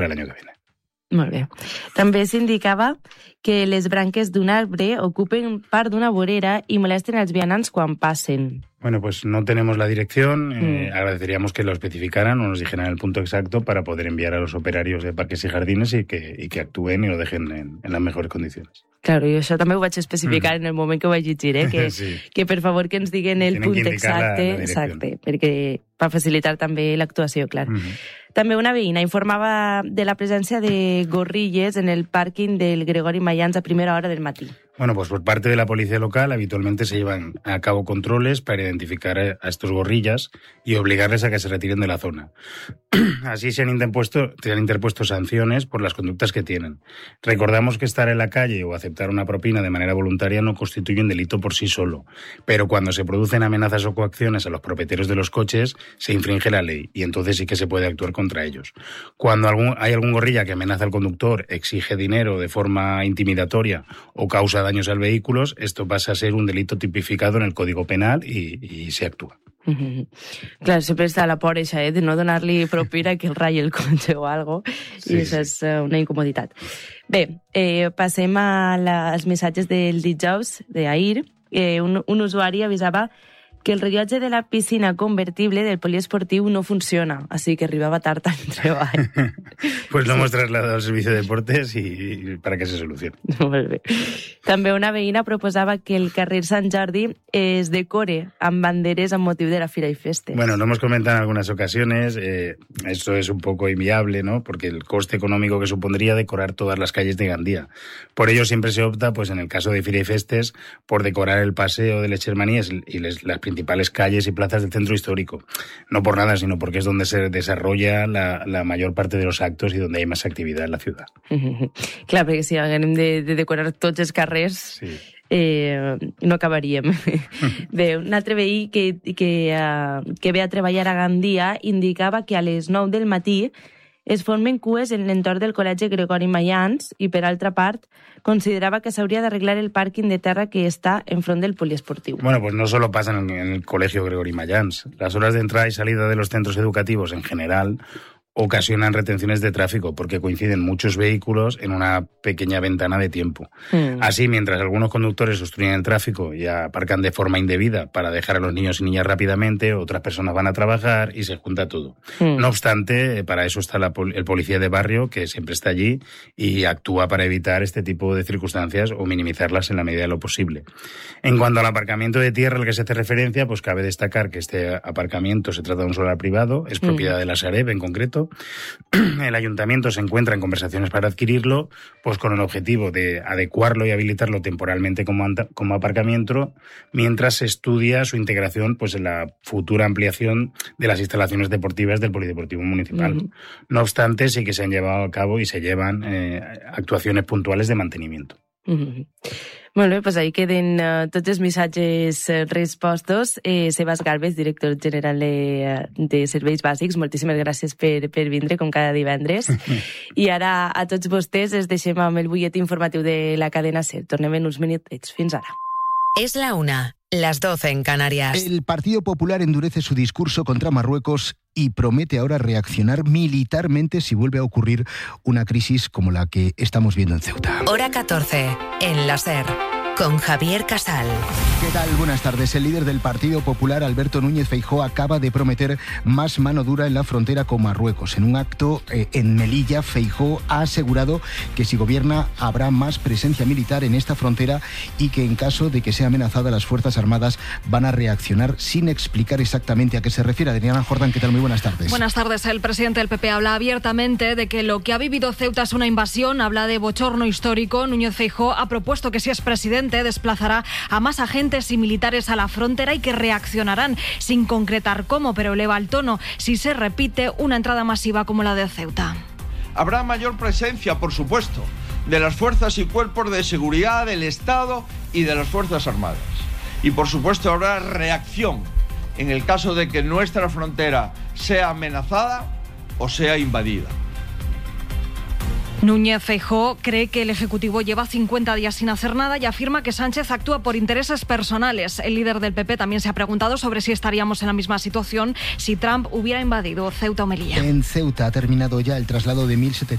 el año que viene. Molt bé. També s'indicava que les branques d'un arbre ocupen part d'una vorera i molesten als vianants quan passen. Bueno, pues no tenemos la dirección. Agradeceríamos que lo especificaran o nos dijeran el punto exacto para poder enviar a los operarios de parques y jardines y que actúen y lo dejen en las mejores condiciones. Claro, i això també ho vaig especificar en el moment que ho vaig llegir, que per favor que ens diguen el punt exacte, perquè per facilitar també l'actuació, clar. També una veïna informava de la presència de gorrilles en el pàrquing del Gregori Mayans a primera hora del matí. Bueno, pues por parte de la policía local habitualmente se llevan a cabo controles para identificar a estos gorrillas y obligarles a que se retiren de la zona. Así se han interpuesto sanciones por las conductas que tienen. Recordamos que estar en la calle o aceptar una propina de manera voluntaria no constituye un delito por sí solo, pero cuando se producen amenazas o coacciones a los propietarios de los coches, se infringe la ley y entonces sí que se puede actuar contra ellos. Cuando hay algún gorrilla que amenaza al conductor, exige dinero de forma intimidatoria o causa daños al vehículo, esto pasa a ser un delito tipificado en el Código Penal y se actúa. Clar, sempre està la por eixa, de no donar-li propina que el ratlli el cotxe o algo, i això és una incomoditat. Bé, passem als missatges del dijous d'ahir. Un usuari avisava que el rellotge de la piscina convertible del poliesportiu no funciona, así que arribava tard al treball. Pues lo hemos trasladado al servicio de deportes y para que se solucione. Molt bé. També una veïna proposava que el carrer Sant Jordi es decore amb banderes amb motiu de la Fira y Festes. Bueno, lo hemos comentado en algunas ocasiones, esto es un poco inviable, ¿no? Porque el coste económico que supondría decorar todas las calles de Gandía. Por ello siempre se opta, pues en el caso de Fira y Festes, por decorar el paseo de les Germanías y las principales calles y plazas del centro histórico. No por nada, sino porque es donde se desarrolla la mayor parte de los actos y donde hay más actividad en la ciudad. Clar, perquè si haguem de decorar tots els carrers, no acabaríem. Bé, un altre veí que ve a treballar a Gandia indicava que a les 9 del matí es formen cues en l'entorn del Col·legi Gregori Mayans i, per altra part, considerava que s'hauria d'arreglar el pàrquing de terra que està enfront del poliesportiu. Bueno, pues no solo pasa en el Colegio Gregori Mayans. Las horas de entrada y salida de los centros educativos en general ocasionan retenciones de tráfico porque coinciden muchos vehículos en una pequeña ventana de tiempo. Así, mientras algunos conductores obstruyen el tráfico y aparcan de forma indebida para dejar a los niños y niñas rápidamente, otras personas van a trabajar y se junta todo. No obstante, para eso está el policía de barrio, que siempre está allí y actúa para evitar este tipo de circunstancias o minimizarlas en la medida de lo posible. En cuanto al aparcamiento de tierra al que se hace referencia, pues cabe destacar que este aparcamiento se trata de un solar privado, es propiedad de la Sareb en concreto. El ayuntamiento se encuentra en conversaciones para adquirirlo, pues con el objetivo de adecuarlo y habilitarlo temporalmente como aparcamiento, mientras se estudia su integración pues en la futura ampliación de las instalaciones deportivas del Polideportivo Municipal. No obstante, sí que se han llevado a cabo y se llevan actuaciones puntuales de mantenimiento. Molt bé, doncs ahí queden tots els missatges respostos. Sebas Gálvez, director general de Serveis Bàsics, moltíssimes gràcies per vindre, com cada divendres. I ara a tots vostès els deixem amb el butlletí informatiu de la cadena SER. Tornem en uns minutets. Fins ara. Es la 1, las 12 en Canarias. El Partido Popular endurece su discurso contra Marruecos y promete ahora reaccionar militarmente si vuelve a ocurrir una crisis como la que estamos viendo en Ceuta. Hora 14, en la SER, con Javier Casal. ¿Qué tal? Buenas tardes. El líder del Partido Popular, Alberto Núñez Feijóo, acaba de prometer más mano dura en la frontera con Marruecos. En un acto en Melilla, Feijóo ha asegurado que si gobierna habrá más presencia militar en esta frontera y que en caso de que sea amenazada las Fuerzas Armadas van a reaccionar sin explicar exactamente a qué se refiere. Adriana Jordán, ¿qué tal? Muy buenas tardes. Buenas tardes. El presidente del PP habla abiertamente de que lo que ha vivido Ceuta es una invasión, habla de bochorno histórico. Núñez Feijóo ha propuesto que si es presidente desplazará a más agentes y militares a la frontera y que reaccionarán sin concretar cómo, pero eleva el tono si se repite una entrada masiva como la de Ceuta. Habrá mayor presencia, por supuesto, de las fuerzas y cuerpos de seguridad del Estado y de las Fuerzas Armadas. Y por supuesto habrá reacción en el caso de que nuestra frontera sea amenazada o sea invadida. Núñez Feijóo cree que el Ejecutivo lleva 50 días sin hacer nada y afirma que Sánchez actúa por intereses personales. El líder del PP también se ha preguntado sobre si estaríamos en la misma situación si Trump hubiera invadido Ceuta o Melilla. En Ceuta ha terminado ya el traslado de 1.700